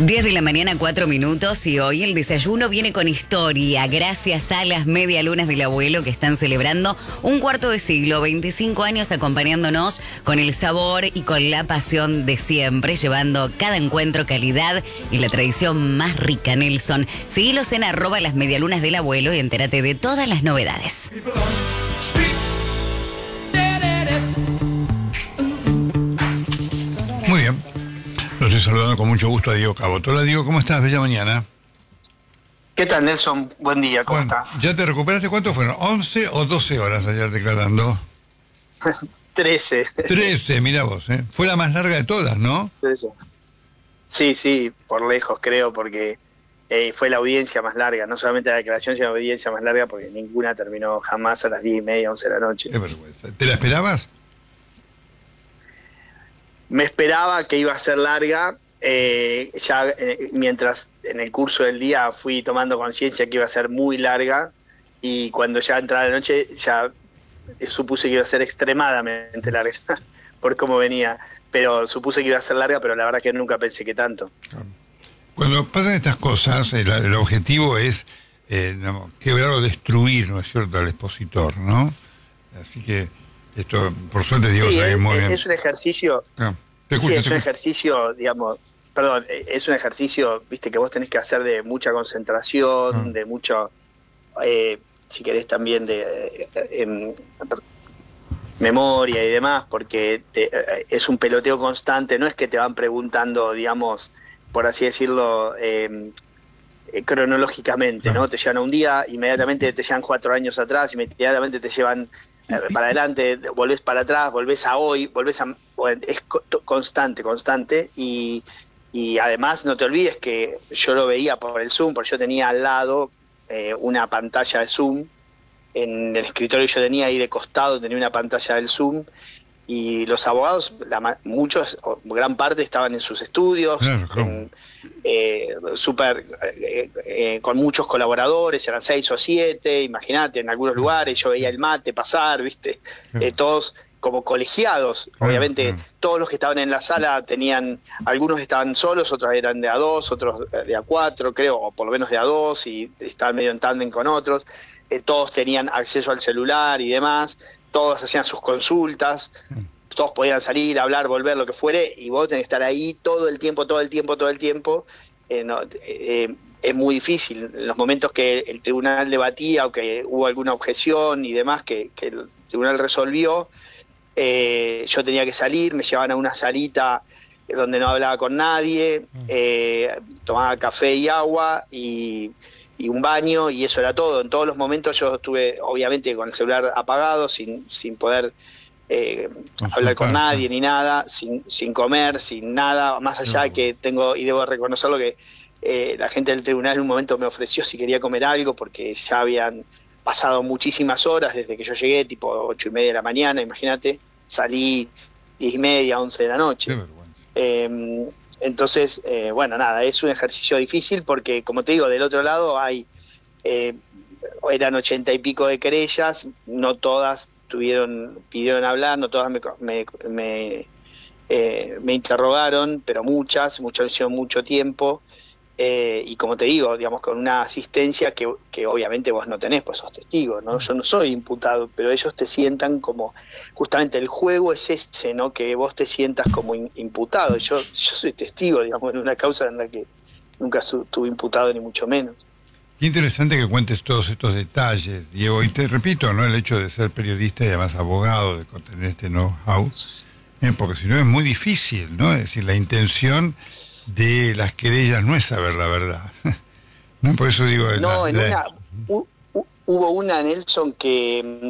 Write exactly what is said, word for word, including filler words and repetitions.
diez de la mañana, cuatro minutos, y hoy el desayuno viene con historia, gracias a las medialunas del abuelo que están celebrando un cuarto de siglo, veinticinco años acompañándonos con el sabor y con la pasión de siempre, llevando cada encuentro calidad y la tradición más rica. Nelson, seguilos en arroba las medialunas del abuelo y entérate de todas las novedades. Muy bien. Lo estoy saludando con mucho gusto a Diego Cabot. Hola Diego, ¿cómo estás? Bella mañana. ¿Qué tal, Nelson? Buen día, ¿cómo Bueno, estás? ¿ya te recuperaste? ¿Cuánto fueron? ¿once o doce horas ayer declarando? trece. trece, mira vos, ¿eh? Fue la más larga de todas, ¿no? Sí, sí, por lejos creo, porque eh, fue la audiencia más larga, no solamente la declaración, sino la audiencia más larga, porque ninguna terminó jamás a las diez y media, once de la noche. Qué vergüenza. ¿Te la esperabas? Me esperaba que iba a ser larga, eh, ya eh, mientras en el curso del día fui tomando conciencia que iba a ser muy larga, y cuando ya entraba la noche ya supuse que iba a ser extremadamente larga, por cómo venía, pero supuse que iba a ser larga, pero la verdad que nunca pensé que tanto. Cuando pasan estas cosas, el, el objetivo es eh, no, quebrar o destruir, ¿no es cierto?, al expositor, ¿no? Así que esto, por suerte, Diego, sí, sabe es, muy bien. Es un ejercicio, Ah, te escucho, sí, es te un escucho. ejercicio, digamos, perdón, es un ejercicio, viste, que vos tenés que hacer de mucha concentración, Ah. de mucho, eh, si querés también de eh, eh, memoria y demás, porque te, eh, es un peloteo constante, no es que te van preguntando, digamos, por así decirlo, eh, eh, cronológicamente, ¿no? Te llevan a un día, inmediatamente te llevan cuatro años atrás, inmediatamente te llevan eh, para adelante, volvés para atrás, volvés a hoy, volvés a... Bueno, es co constante, constante, y, y además no te olvides que yo lo veía por el Zoom, porque yo tenía al lado eh, una pantalla de Zoom, en el escritorio yo tenía ahí de costado, tenía una pantalla del Zoom, y los abogados, la, muchos, o gran parte estaban en sus estudios, Claro, claro. en, eh, super, eh, eh, con muchos colaboradores, eran seis o siete, imagínate, en algunos Claro, lugares yo veía claro. el mate pasar, viste, Claro. eh, todos como colegiados, Claro, obviamente claro. todos los que estaban en la sala tenían, algunos estaban solos, otros eran de a dos, otros de a cuatro, creo, o por lo menos de a dos, y estaban medio en tándem con otros, eh, todos tenían acceso al celular y demás, todos hacían sus consultas, todos podían salir, hablar, volver, lo que fuere, y vos tenés que estar ahí todo el tiempo, todo el tiempo, todo el tiempo. Eh, no, eh, es muy difícil. En los momentos que el tribunal debatía o que hubo alguna objeción y demás que, que el tribunal resolvió, eh, yo tenía que salir, me llevaban a una salita donde no hablaba con nadie, eh, tomaba café y agua y... y un baño, y eso era todo. En todos los momentos yo estuve, obviamente, con el celular apagado, sin, sin poder eh, hablar con nadie ni nada, sin, sin comer, sin nada, más allá de que tengo, y debo reconocerlo, que eh, la gente del tribunal en un momento me ofreció si quería comer algo, porque ya habían pasado muchísimas horas desde que yo llegué, tipo ocho y media de la mañana, imagínate, salí diez y media, once de la noche. Qué vergüenza. Eh, entonces, eh, bueno, nada, es un ejercicio difícil porque, como te digo, del otro lado hay, eh, eran ochenta y pico de querellas, no todas tuvieron, pidieron hablar, no todas me, me, me, eh, me interrogaron, pero muchas, muchas hicieron mucho tiempo, eh, y como te digo, digamos, con una asistencia que, que obviamente vos no tenés, pues sos testigo, ¿no? Yo no soy imputado, pero ellos te sientan como, justamente el juego es ese, ¿no? Que vos te sientas como in, imputado. Yo, yo soy testigo, digamos, en una causa en la que nunca estuve imputado, ni mucho menos. Qué interesante que cuentes todos estos detalles, Diego. Y te repito, ¿no?, el hecho de ser periodista y además abogado, de tener este know-how, eh, porque si no es muy difícil, ¿no? Es decir, la intención de las querellas no es saber la verdad. No, por eso digo... No, la, en la... una... Hu, hu, hubo una, Nelson, que...